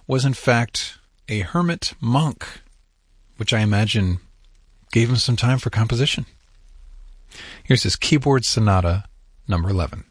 was in fact a hermit monk, which I imagine gave him some time for composition. Here's his Keyboard Sonata number 11.